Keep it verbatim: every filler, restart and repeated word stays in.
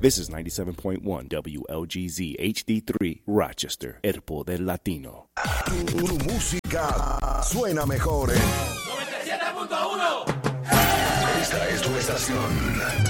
This is ninety-seven point one W L G Z H D three, Rochester, El Poder Latino. Tu, tu música suena mejor en noventa y siete punto uno. Esta es tu estación.